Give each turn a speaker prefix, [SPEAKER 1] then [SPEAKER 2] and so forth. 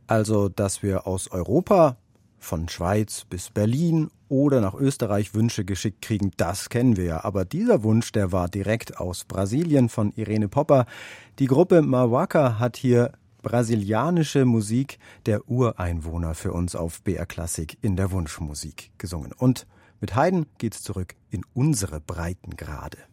[SPEAKER 1] Also, dass wir aus Europa, von Schweiz bis Berlin oder nach Österreich Wünsche geschickt kriegen, das kennen wir ja. Aber dieser Wunsch, der war direkt aus Brasilien von Irene Popper. Die Gruppe Mawaka hat hier brasilianische Musik der Ureinwohner für uns auf BR Klassik in der Wunschmusik gesungen. Und mit Haydn geht's zurück in unsere Breitengrade.